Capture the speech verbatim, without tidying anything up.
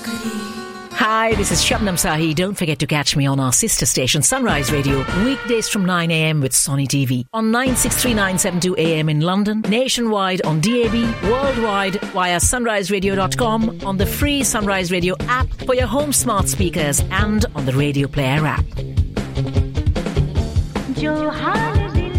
Hi, this is Shabnam Sahi. Don't forget to catch me on our sister station, Sunrise Radio, weekdays from nine a.m. with Sonny T V. On nine six three nine seven two A M in London, nationwide on D A B, worldwide via sunrise radio dot com, on the free Sunrise Radio app for your home smart speakers and on the Radio Player app.